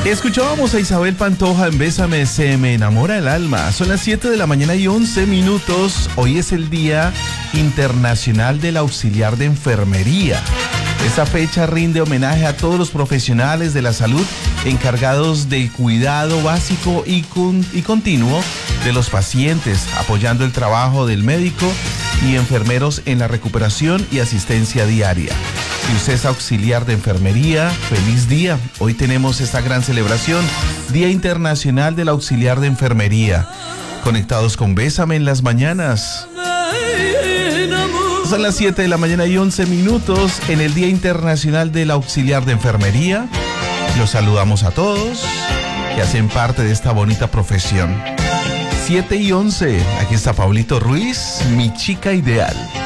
Escuchábamos a Isabel Pantoja en Bésame, se me enamora el alma. Son las 7 de la mañana y 11 minutos. Hoy es el Día Internacional del Auxiliar de Enfermería. Esta fecha rinde homenaje a todos los profesionales de la salud encargados del cuidado básico y continuo de los pacientes, apoyando el trabajo del médico y enfermeros en la recuperación y asistencia diaria. Si usted es auxiliar de enfermería, feliz día. Hoy tenemos esta gran celebración, Día Internacional del Auxiliar de Enfermería. Conectados con Bésame en las mañanas. Son las 7 de la mañana y 11 minutos en el Día Internacional del Auxiliar de Enfermería. Los saludamos a todos que hacen parte de esta bonita profesión. 7 y 11, aquí está Pablito Ruiz, mi chica ideal.